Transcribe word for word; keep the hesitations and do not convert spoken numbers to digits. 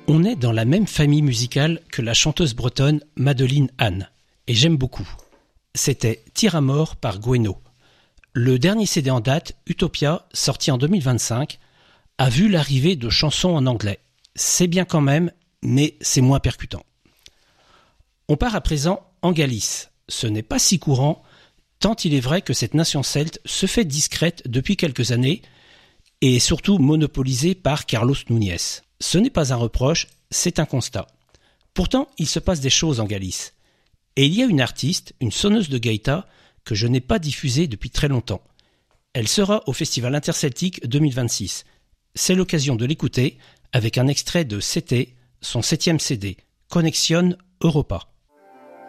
On est dans la même famille musicale que la chanteuse bretonne Madeleine Anne, et j'aime beaucoup. C'était Tire à mort par Gwenno. Le dernier C D en date, Utopia, sorti en deux mille vingt-cinq, a vu l'arrivée de chansons en anglais. C'est bien quand même, mais c'est moins percutant. On part à présent en Galice. Ce n'est pas si courant, tant il est vrai que cette nation celte se fait discrète depuis quelques années et est surtout monopolisée par Carlos Núñez. Ce n'est pas un reproche, c'est un constat. Pourtant, il se passe des choses en Galice. Et il y a une artiste, une sonneuse de gaïta, que je n'ai pas diffusée depuis très longtemps. Elle sera au Festival Interceltique deux mille vingt-six. C'est l'occasion de l'écouter avec un extrait de C T, son septième C D, Connexion Europa.